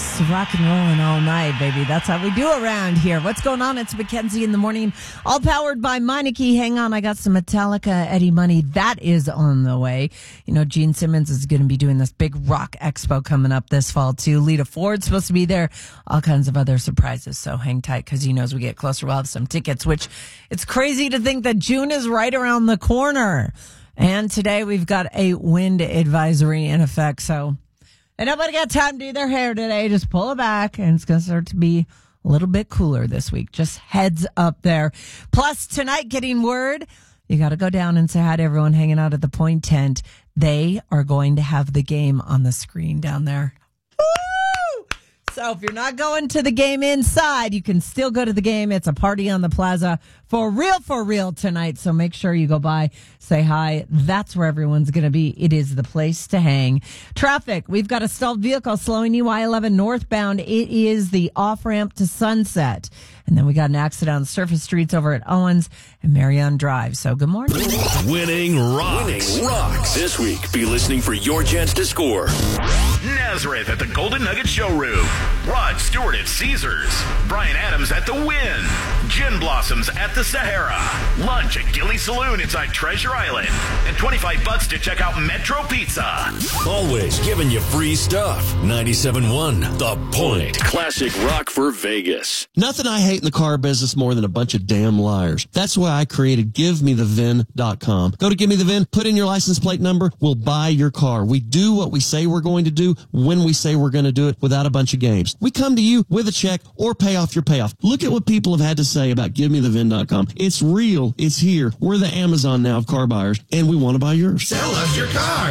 Just rock and rolling all night, baby. That's how we do around here. What's going on? It's Mackenzie in the morning, all powered by Meineke. Hang on, I got some Metallica Eddie Money. That is on the way. You know, Gene Simmons is going to be doing this big rock expo coming up this fall, too. Lita Ford's supposed to be there. All kinds of other surprises. So hang tight because he knows we get closer. We'll have some tickets, which it's crazy to think that June is right around the corner. And today we've got a wind advisory in effect. So and nobody got time to do their hair today. Just pull it back, and it's going to start to be a little bit cooler this week. Just heads up there. Plus, tonight, getting word, you got to go down and say hi to everyone hanging out at the Point Tent. They are going to have the game on the screen down there. Woo! So if you're not going to the game inside, you can still go to the game. It's a party on the plaza for real tonight. So make sure you go by, say hi. That's where everyone's going to be. It is the place to hang. Traffic. We've got a stalled vehicle slowing you I-11 northbound. It is the off-ramp to Sunset. And then we got an accident on surface streets over at Owens and Marion Drive. So good morning. Winning rocks. This week, be listening for your chance to score. Nazareth at the Golden Nugget Showroom. Rod Stewart at Caesars. Brian Adams at the Wynn. Gin Blossoms at the Sahara. Lunch at Gilly Saloon inside Treasure Island. And $25 to check out Metro Pizza. Always giving you free stuff. 97.1 The Point. Classic rock for Vegas. Nothing I hate in the car business more than a bunch of damn liars. That's why I created GiveMeTheVIN.com. Go to GiveMeTheVIN, put in your license plate number, we'll buy your car. We do what we say we're going to do when we say we're going to do it without a bunch of games. We come to you with a check or pay off your payoff. Look at what people have had to say about GiveMeTheVIN.com. It's real. It's here. We're the Amazon now of car buyers, and we want to buy yours. Sell us your car.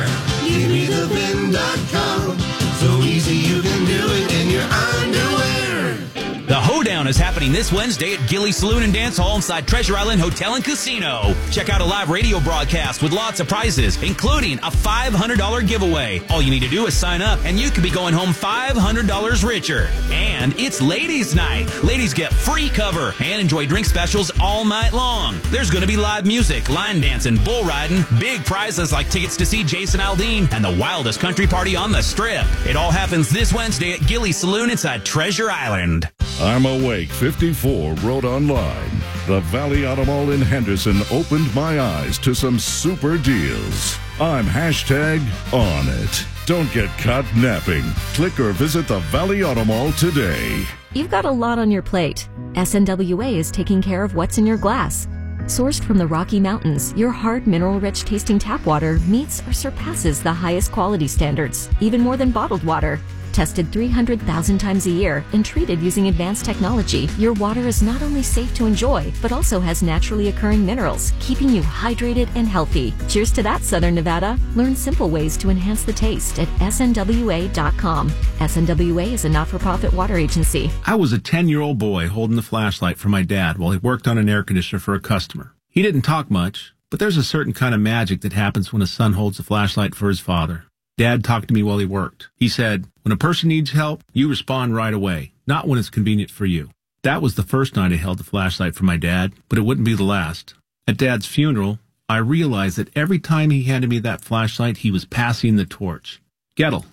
GiveMeTheVIN.com. So easy you can do it in your underwear. The Hoedown is happening this Wednesday at Gilly Saloon and Dance Hall inside Treasure Island Hotel and Casino. Check out a live radio broadcast with lots of prizes, including a $500 giveaway. All you need to do is sign up, and you could be going home $500 richer. And it's Ladies' Night. Ladies get free cover and enjoy drink specials all night long. There's going to be live music, line dancing, bull riding, big prizes like tickets to see Jason Aldean, and the wildest country party on the Strip. It all happens this Wednesday at Gilly Saloon inside Treasure Island. I'm Awake 54 wrote online. The Valley Auto Mall in Henderson opened my eyes to some super deals. I'm hashtag on it. Don't get caught napping. Click or visit the Valley Auto Mall today. You've got a lot on your plate. SNWA is taking care of what's in your glass. Sourced from the Rocky Mountains, your hard, mineral-rich tasting tap water meets or surpasses the highest quality standards, even more than bottled water. Tested 300,000 times a year and treated using advanced technology, your water is not only safe to enjoy, but also has naturally occurring minerals, keeping you hydrated and healthy. Cheers to that, Southern Nevada. Learn simple ways to enhance the taste at snwa.com. SNWA is a not-for-profit water agency. I was a 10-year-old boy holding the flashlight for my dad while he worked on an air conditioner for a customer. He didn't talk much, but there's a certain kind of magic that happens when a son holds a flashlight for his father. Dad talked to me while he worked. He said, when a person needs help, you respond right away, not when it's convenient for you. That was the first night I held the flashlight for my dad, but it wouldn't be the last. At Dad's funeral, I realized that every time he handed me that flashlight, he was passing the torch. Gettle,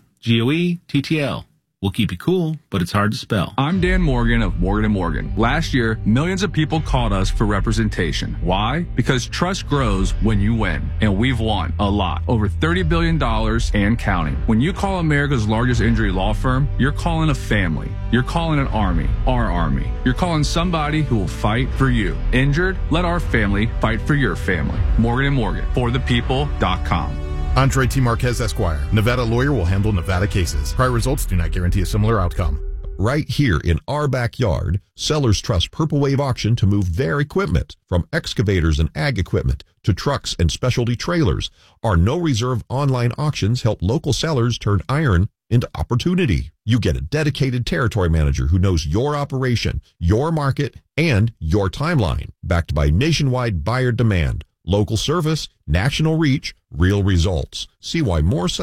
Goetl. We'll keep you cool, but it's hard to spell. I'm Dan Morgan of Morgan & Morgan. Last year, millions of people called us for representation. Why? Because trust grows when you win. And we've won a lot. Over $30 billion and counting. When you call America's largest injury law firm, you're calling a family. You're calling an army. Our army. You're calling somebody who will fight for you. Injured? Let our family fight for your family. Morgan & Morgan. ForThePeople.com. Andre T. Marquez, Esquire. Nevada lawyer will handle Nevada cases. Prior results do not guarantee a similar outcome. Right here in our backyard, sellers trust Purple Wave Auction to move their equipment, from excavators and ag equipment to trucks and specialty trailers. Our no-reserve online auctions help local sellers turn iron into opportunity. You get a dedicated territory manager who knows your operation, your market, and your timeline, backed by nationwide buyer demand. Local service, national reach, real results. See why more